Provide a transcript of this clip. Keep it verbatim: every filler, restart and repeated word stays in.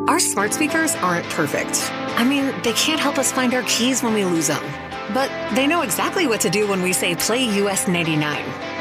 Our smart speakers aren't perfect. I mean, they can't help us find our keys when we lose them. But they know exactly what to do when we say play U S ninety-nine.